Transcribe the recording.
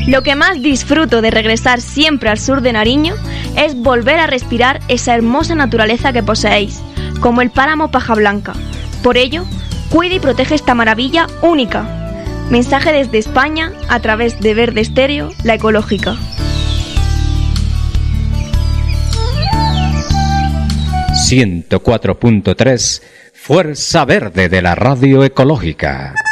Lo que más disfruto de regresar siempre al sur de Nariño es volver a respirar esa hermosa naturaleza que poseéis, como el páramo Paja Blanca. Por ello, cuida y protege esta maravilla única. Mensaje desde España a través de Verde Estéreo, la ecológica. 104.3 Fuerza Verde de la Radio Ecológica.